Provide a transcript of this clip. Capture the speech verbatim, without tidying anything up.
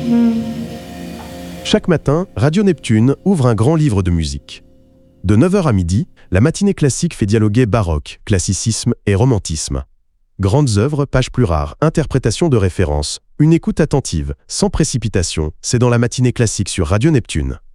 Chaque matin, Radio Neptune ouvre un grand livre de musique. De neuf heures à midi, la matinée classique fait dialoguer baroque, classicisme et romantisme. Grandes œuvres, pages plus rares, interprétations de référence, une écoute attentive, sans précipitation, c'est dans la matinée classique sur Radio Neptune.